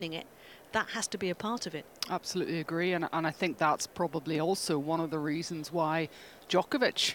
it, that has to be a part of it. Absolutely agree, and I think that's probably also one of the reasons why Djokovic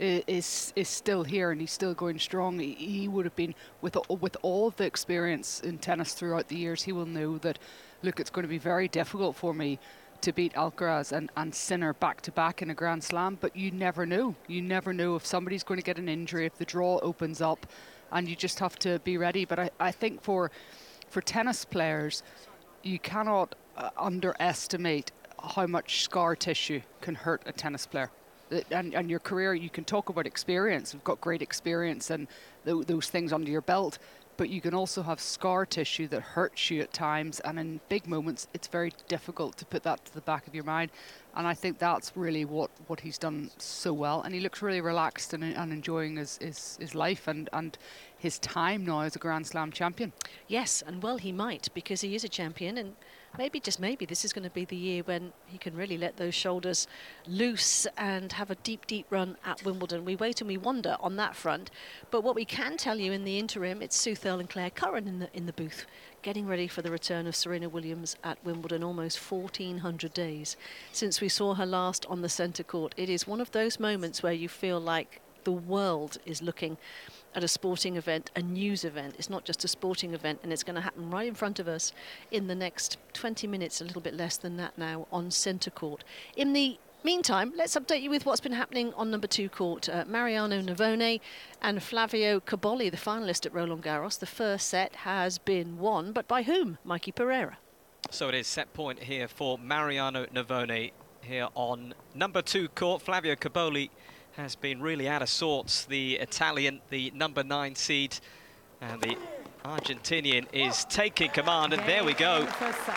is still here and he's still going strong. He would have been, with all of the experience in tennis throughout the years, he will know that, look, it's going to be very difficult for me to beat Alcaraz and Sinner back to back in a Grand Slam, but you never know. You never know if somebody's going to get an injury, if the draw opens up, and you just have to be ready. But I think for tennis players, you cannot underestimate how much scar tissue can hurt a tennis player. And your career, you can talk about experience. You've got great experience and those things under your belt, but you can also have scar tissue that hurts you at times, and in big moments it's very difficult to put that to the back of your mind. And I think that's really what he's done so well, and he looks really relaxed and enjoying his life and his time now as a Grand Slam champion. Yes, and well he might, because he is a champion, and maybe, just maybe, this is going to be the year when he can really let those shoulders loose and have a deep, deep run at Wimbledon. We wait and we wonder on that front. But what we can tell you in the interim, it's Sue Thurl and Claire Curran in the booth, getting ready for the return of Serena Williams at Wimbledon. Almost 1,400 days since we saw her last on the centre court. It is one of those moments where you feel like the world is looking at a sporting event, a news event. It's not just a sporting event, and it's going to happen right in front of us in the next 20 minutes, a little bit less than that now, on centre court. In the meantime, let's update you with what's been happening on number 2 court. Mariano Navone and Flavio Cobolli, the finalist at Roland Garros. The first set has been won, but by whom? Mikey Pereira. So it is set point here for Mariano Navone here on number 2 court. Flavio Cobolli has been really out of sorts. The Italian, the number 9 seed, and the Argentinian is taking command, and there we go.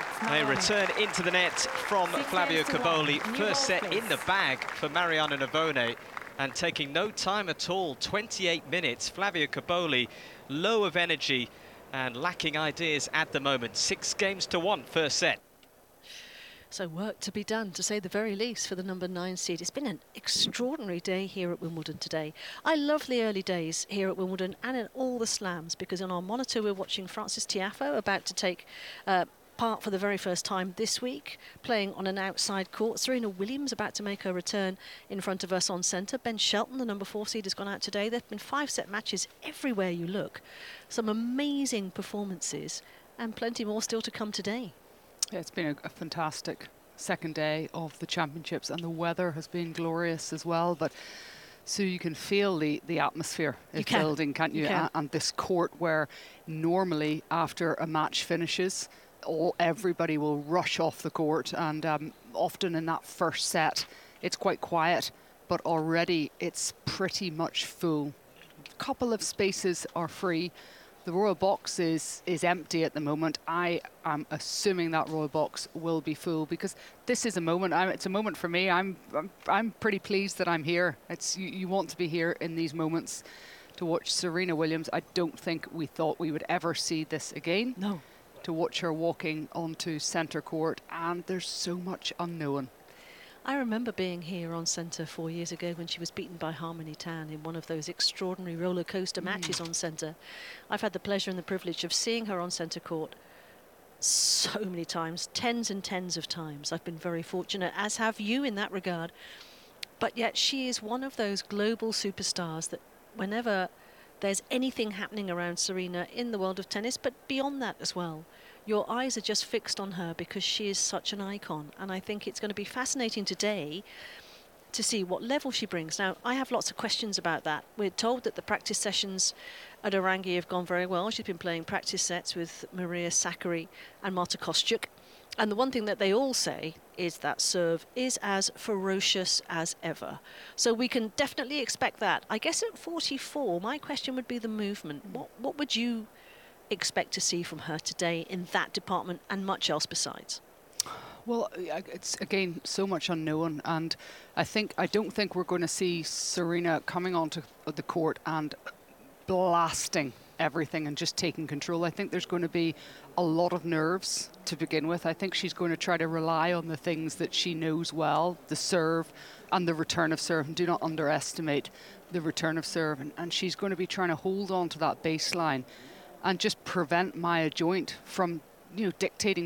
A return into the net from Flavio Cobolli. First set in the bag for Mariano Navone, and taking no time at all, 28 minutes. Flavio Cobolli, low of energy and lacking ideas at the moment. 6-1 first set. So work to be done, to say the very least, for the number 9 seed. It's been an extraordinary day here at Wimbledon today. I love the early days here at Wimbledon and in all the slams, because on our monitor we're watching Frances Tiafoe about to take part for the very first time this week, playing on an outside court. Serena Williams about to make her return in front of us on centre. Ben Shelton, the number 4 seed, has gone out today. There have been 5-set matches everywhere you look. Some amazing performances, and plenty more still to come today. Yeah, it's been a fantastic second day of the championships, and the weather has been glorious as well. But so you can feel the atmosphere it's building, can't you? And this court where normally after a match finishes, everybody will rush off the court, and often in that first set it's quite quiet, but already it's pretty much full. A couple of spaces are free. The Royal Box is empty at the moment. I am assuming that Royal Box will be full, because this is a moment. It's a moment for me. I'm pretty pleased that I'm here. You want to be here in these moments to watch Serena Williams. I don't think we thought we would ever see this again. No. To watch her walking onto centre court, and there's so much unknown. I remember being here on centre 4 years ago when she was beaten by Harmony Tan in one of those extraordinary roller coaster matches on centre. I've had the pleasure and the privilege of seeing her on centre court so many times, tens and tens of times. I've been very fortunate, as have you in that regard. But yet she is one of those global superstars that whenever there's anything happening around Serena in the world of tennis, but beyond that as well, your eyes are just fixed on her, because she is such an icon. And I think it's going to be fascinating today to see what level she brings. Now, I have lots of questions about that. We're told that the practice sessions at Orangi have gone very well. She's been playing practice sets with Maria Sakkari and Marta Kostyuk. And the one thing that they all say is that serve is as ferocious as ever. So we can definitely expect that. I guess at 44, my question would be the movement. What would you expect to see from her today in that department, and much else besides? Well, it's again so much unknown, and I don't think we're going to see Serena coming onto the court and blasting everything and just taking control. I think there's going to be a lot of nerves to begin with. I think she's going to try to rely on the things that she knows well, the serve and the return of serve, and do not underestimate the return of serve. And she's going to be trying to hold on to that baseline and just prevent Maya Joint from, dictating